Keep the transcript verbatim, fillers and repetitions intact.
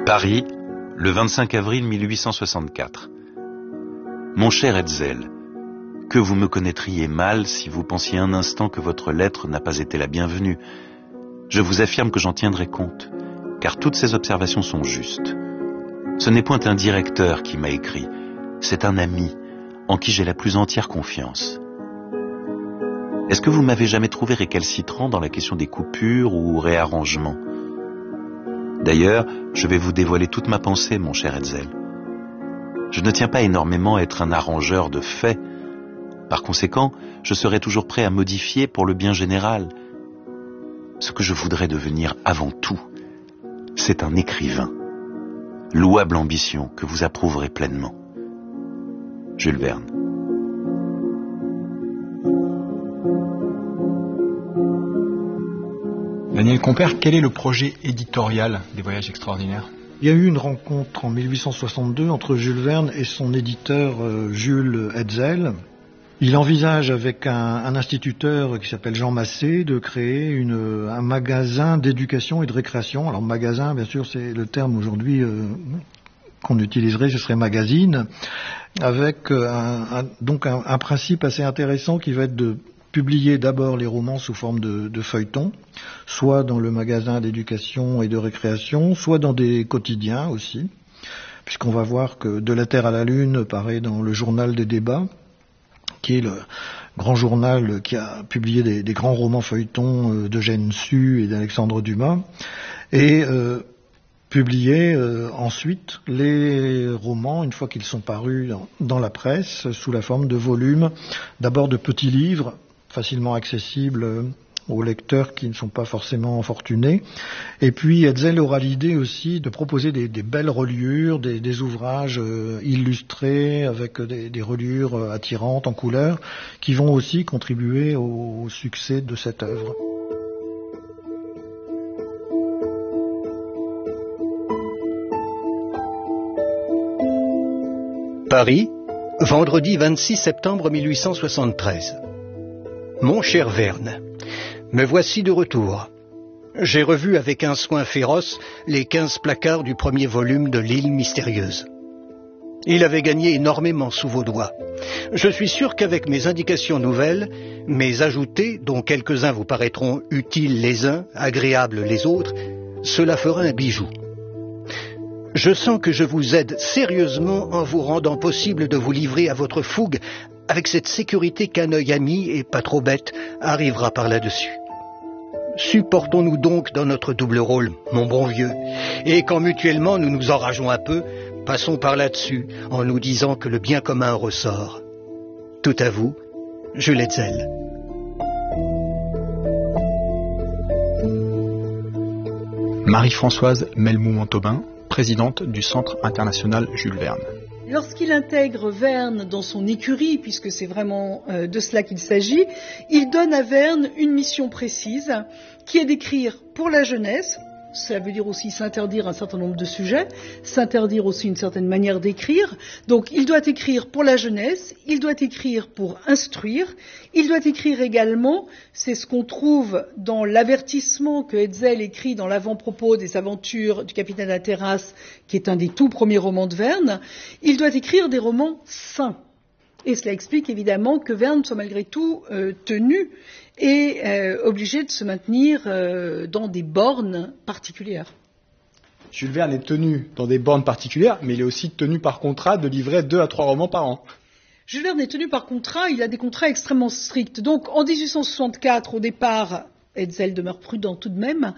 Paris, le vingt-cinq avril mille huit cent soixante-quatre. Mon cher Hetzel, que vous me connaîtriez mal si vous pensiez un instant que votre lettre n'a pas été la bienvenue. Je vous affirme que j'en tiendrai compte, car toutes ces observations sont justes. Ce n'est point un directeur qui m'a écrit, c'est un ami en qui j'ai la plus entière confiance. Est-ce que vous m'avez jamais trouvé récalcitrant dans la question des coupures ou réarrangements? D'ailleurs, je vais vous dévoiler toute ma pensée, mon cher Hetzel. Je ne tiens pas énormément à être un arrangeur de faits. Par conséquent, je serai toujours prêt à modifier pour le bien général. Ce que je voudrais devenir avant tout, c'est un écrivain. Louable ambition que vous approuverez pleinement. Jules Verne. Daniel Compère, quel est le projet éditorial des Voyages extraordinaires? Il y a eu une rencontre en mille huit cent soixante-deux entre Jules Verne et son éditeur euh, Jules Hetzel. Il envisage avec un, un instituteur qui s'appelle Jean Massé de créer une, un magasin d'éducation et de récréation. Alors magasin, bien sûr, c'est le terme aujourd'hui euh, qu'on utiliserait, ce serait magazine, avec euh, un, un, donc un, un principe assez intéressant qui va être de publier d'abord les romans sous forme de, de feuilletons, soit dans le magasin d'éducation et de récréation, soit dans des quotidiens aussi, puisqu'on va voir que De la Terre à la Lune paraît dans le journal des débats, qui est le grand journal qui a publié des, des grands romans feuilletons d'Eugène Sue et d'Alexandre Dumas, et euh, publier euh, ensuite les romans, une fois qu'ils sont parus dans, dans la presse, sous la forme de volumes, d'abord de petits livres, facilement accessibles aux lecteurs qui ne sont pas forcément fortunés. Et puis Hetzel aura l'idée aussi de proposer des, des belles reliures, des, des ouvrages euh, illustrés avec des, des reliures euh, attirantes en couleurs, qui vont aussi contribuer au, au succès de cette œuvre. Paris, vendredi vingt-six septembre mille huit cent soixante-treize. Mon cher Verne, me voici de retour. J'ai revu avec un soin féroce les quinze placards du premier volume de L'île mystérieuse. Il avait gagné énormément sous vos doigts. Je suis sûr qu'avec mes indications nouvelles, mes ajoutés, dont quelques-uns vous paraîtront utiles les uns, agréables les autres, cela fera un bijou. Je sens que je vous aide sérieusement en vous rendant possible de vous livrer à votre fougue avec cette sécurité qu'un œil ami, et pas trop bête, arrivera par là-dessus. Supportons-nous donc dans notre double rôle, mon bon vieux, et quand mutuellement nous nous enrageons un peu, passons par là-dessus en nous disant que le bien commun ressort. Tout à vous, Jules Hetzel. Marie-Françoise Melmou-Montauban, présidente du Centre international Jules Verne. Lorsqu'il intègre Verne dans son écurie, puisque c'est vraiment euh, de cela qu'il s'agit, il donne à Verne une mission précise, qui est d'écrire pour la jeunesse. Cela veut dire aussi s'interdire un certain nombre de sujets, s'interdire aussi une certaine manière d'écrire. Donc il doit écrire pour la jeunesse, il doit écrire pour instruire, il doit écrire également, c'est ce qu'on trouve dans l'avertissement que Hetzel écrit dans l'avant-propos des aventures du capitaine Hatteras, qui est un des tout premiers romans de Verne, il doit écrire des romans sains. Et cela explique évidemment que Verne soit malgré tout euh, tenu et euh, obligé de se maintenir euh, dans des bornes particulières. Jules Verne est tenu dans des bornes particulières, mais il est aussi tenu par contrat de livrer deux à trois romans par an. Jules Verne est tenu par contrat, il a des contrats extrêmement stricts. Donc en dix-huit cent soixante-quatre, au départ, Hetzel demeure prudent tout de même,